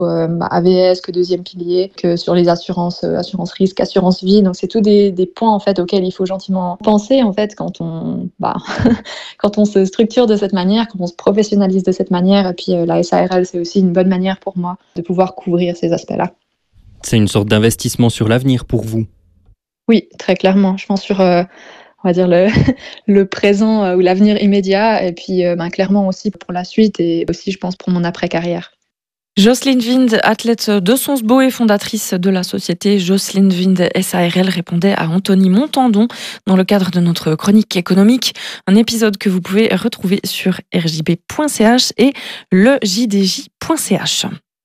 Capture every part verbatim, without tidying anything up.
euh, A V S, que deuxième pilier, que sur les assurances, euh, assurance risque, assurance vie. Donc c'est tous des, des points en fait auxquels il faut gentiment penser en fait quand on, bah, quand on se structure de cette manière, quand on se professionnalise de cette manière. Et puis euh, la S A R L, c'est aussi une bonne manière pour moi de pouvoir couvrir ces aspects-là. C'est une sorte d'investissement sur l'avenir pour vous? Oui, très clairement. Je pense sur, euh, on va dire, le, le présent euh, ou l'avenir immédiat, et puis euh, ben, clairement aussi pour la suite, et aussi, je pense, pour mon après-carrière. Jocelyne Wind, athlète de Sonsbo et fondatrice de la société Jocelyne Wind S A R L, répondait à Anthony Montandon dans le cadre de notre chronique économique. Un épisode que vous pouvez retrouver sur r j b point c h et le j d j point c h.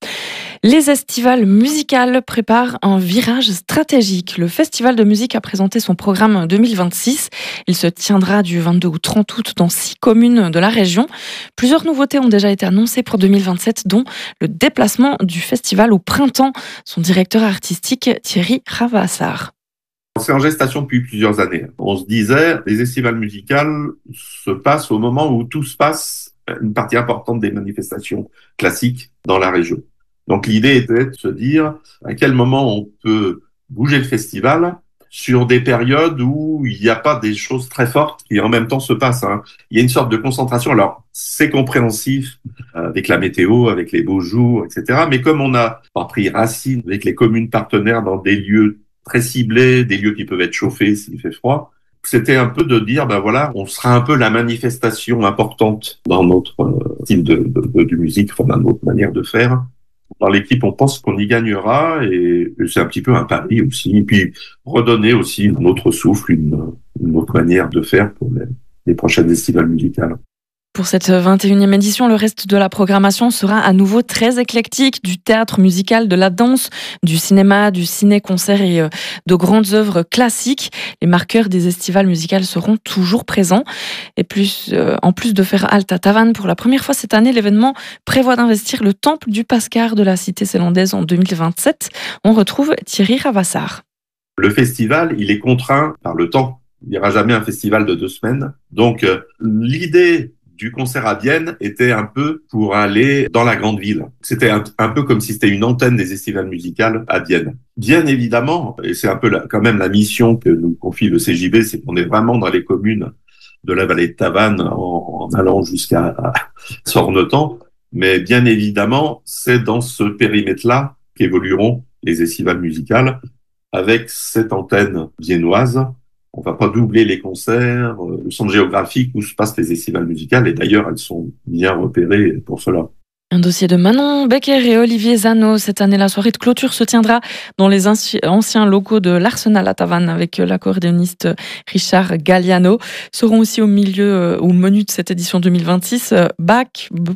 Les estivales musicales préparent un virage stratégique. Le Festival de musique a présenté son programme deux mille vingt-six. Il se tiendra du vingt-deux au trente août dans six communes de la région. Plusieurs nouveautés ont déjà été annoncées pour deux mille vingt-sept, dont le déplacement du festival au printemps. Son directeur artistique, Thierry Ravassar. C'est en gestation depuis plusieurs années. On se disait, les estivales musicales se passent au moment où tout se passe, une partie importante des manifestations classiques dans la région. Donc l'idée était de se dire à quel moment on peut bouger le festival sur des périodes où il n'y a pas des choses très fortes qui en même temps se passent. Hein. Il y a une sorte de concentration. Alors c'est compréhensif avec la météo, avec les beaux jours, et cetera. Mais comme on a pris racine avec les communes partenaires dans des lieux très ciblés, des lieux qui peuvent être chauffés s'il fait froid, c'était un peu de dire, ben voilà, on sera un peu la manifestation importante dans notre euh, style de, de, de, de musique, enfin dans notre manière de faire. Dans l'équipe, on pense qu'on y gagnera et c'est un petit peu un pari aussi. Et puis, redonner aussi un autre souffle, une, une autre manière de faire pour les, les prochaines estivales musicales. Pour cette vingt et unième édition, le reste de la programmation sera à nouveau très éclectique, du théâtre musical, de la danse, du cinéma, du ciné-concert et de grandes œuvres classiques. Les marqueurs des estivales musicales seront toujours présents. Et plus, euh, en plus de faire halte à Tavannes pour la première fois cette année, l'événement prévoit d'investir le temple du Pascar de la cité zélandaise en deux mille vingt-sept. On retrouve Thierry Ravassar. Le festival, il est contraint par le temps. Il n'y aura jamais un festival de deux semaines. Donc, euh, l'idée du concert à Bienne était un peu pour aller dans la grande ville. C'était un, un peu comme si c'était une antenne des estivales musicales à Bienne. Bien évidemment, et c'est un peu la, quand même la mission que nous confie le C J B, c'est qu'on est vraiment dans les communes de la vallée de Tavannes en, en allant jusqu'à Sornetan. Mais bien évidemment, c'est dans ce périmètre-là qu'évolueront les estivales musicales avec cette antenne viennoise. On va pas doubler les concerts, euh, le centre géographique où se passent les estivales musicales, et d'ailleurs, elles sont bien repérées pour cela. Un dossier de Manon Becker et Olivier Zano. Cette année, la soirée de clôture se tiendra dans les anciens locaux de l'Arsenal à Tavannes avec l'accordéoniste Richard Galliano. Seront aussi au milieu, au menu de cette édition deux mille vingt-six, Bach,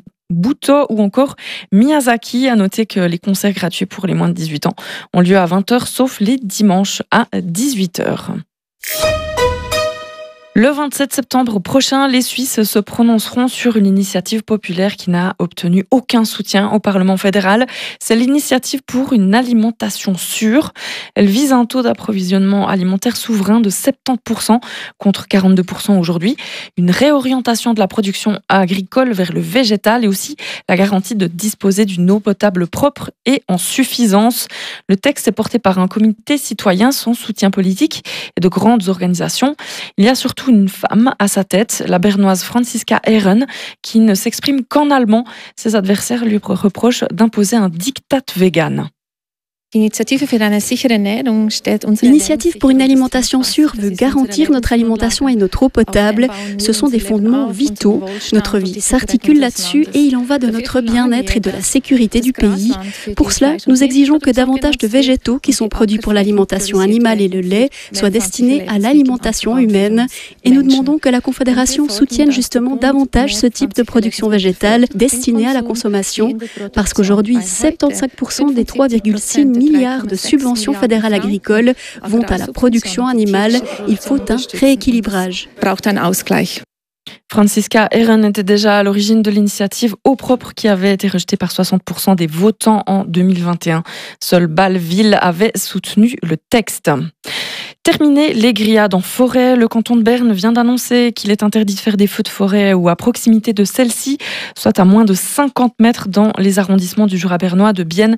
Butoh ou encore Miyazaki. À noter que les concerts gratuits pour les moins de dix-huit ans ont lieu à vingt heures, sauf les dimanches à dix-huit heures. Le vingt-sept septembre prochain, les Suisses se prononceront sur une initiative populaire qui n'a obtenu aucun soutien au Parlement fédéral. C'est l'initiative pour une alimentation sûre. Elle vise un taux d'approvisionnement alimentaire souverain de soixante-dix pour cent contre quarante-deux pour cent aujourd'hui. Une réorientation de la production agricole vers le végétal et aussi la garantie de disposer d'une eau potable propre et en suffisance. Le texte est porté par un comité citoyen sans soutien politique et de grandes organisations. Il y a surtout une femme à sa tête, la bernoise Franziska Ehren, qui ne s'exprime qu'en allemand. Ses adversaires lui reprochent d'imposer un diktat vegan. L'initiative pour une alimentation sûre veut garantir notre alimentation et notre eau potable. Ce sont des fondements vitaux. Notre vie s'articule là-dessus et il en va de notre bien-être et de la sécurité du pays. Pour cela, nous exigeons que davantage de végétaux qui sont produits pour l'alimentation animale et le lait soient destinés à l'alimentation humaine. Et nous demandons que la Confédération soutienne justement davantage ce type de production végétale destinée à la consommation. Parce qu'aujourd'hui, soixante-quinze pour cent des trois virgule six milliards de subventions fédérales agricoles vont à la production animale. Il faut un rééquilibrage. Franziska Ehren était déjà à l'origine de l'initiative Eau propre qui avait été rejetée par soixante pour cent des votants en deux mille vingt et un. Seul Bâle-Ville avait soutenu le texte. Terminer les grillades en forêt. Le canton de Berne vient d'annoncer qu'il est interdit de faire des feux de forêt ou à proximité de celle-ci, soit à moins de cinquante mètres dans les arrondissements du Jura bernois de Bienne,